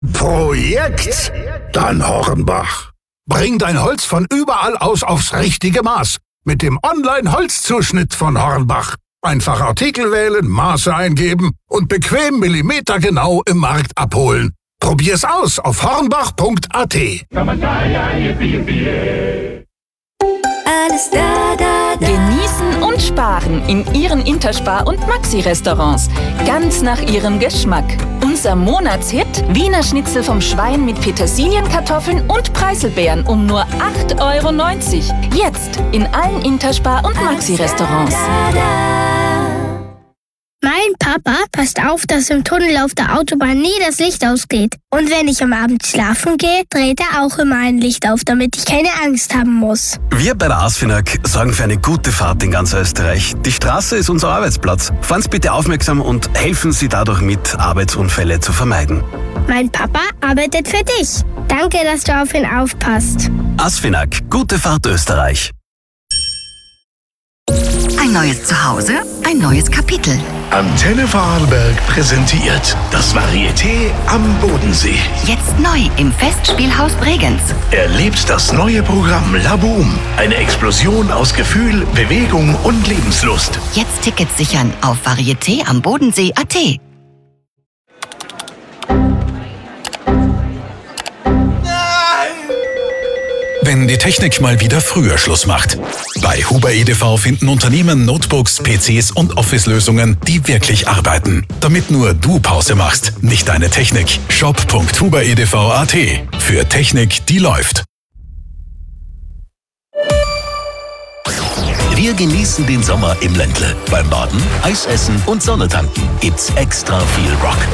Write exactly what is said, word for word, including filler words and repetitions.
Projekt? Dann Hornbach. Bring dein Holz von überall aus aufs richtige Maß. Mit dem Online-Holzzuschnitt von Hornbach. Einfach Artikel wählen, Maße eingeben und bequem millimetergenau im Markt abholen. Probier's aus auf hornbach punkt a t. Alles da, da, da. Genießen und sparen in Ihren Interspar- und Maxi-Restaurants. Ganz nach Ihrem Geschmack. Unser Monatshit: Wiener Schnitzel vom Schwein mit Petersilienkartoffeln und Preiselbeeren um nur acht Euro neunzig. Jetzt in allen Interspar- und Maxi-Restaurants. Mein Papa passt auf, dass im Tunnel auf der Autobahn nie das Licht ausgeht. Und wenn ich am Abend schlafen gehe, dreht er auch immer ein Licht auf, damit ich keine Angst haben muss. Wir bei der ASFINAG sorgen für eine gute Fahrt in ganz Österreich. Die Straße ist unser Arbeitsplatz. Fahren Sie bitte aufmerksam und helfen Sie dadurch mit, Arbeitsunfälle zu vermeiden. Mein Papa arbeitet für dich. Danke, dass du auf ihn aufpasst. ASFINAG, gute Fahrt Österreich. Ein neues Zuhause, ein neues Kapitel. Antenne Vorarlberg präsentiert das Varieté am Bodensee. Jetzt neu im Festspielhaus Bregenz. Erlebt das neue Programm La Boom. Eine Explosion aus Gefühl, Bewegung und Lebenslust. Jetzt Tickets sichern auf varieté am bodensee punkt a t. Wenn die Technik mal wieder früher Schluss macht. Bei Huber E D V finden Unternehmen Notebooks, P Cs und Office-Lösungen, die wirklich arbeiten. Damit nur du Pause machst, nicht deine Technik. shop punkt huber e d v punkt a t. Für Technik, die läuft. Wir genießen den Sommer im Ländle. Beim Baden, Eis essen und Sonne tanken gibt's extra viel Rock.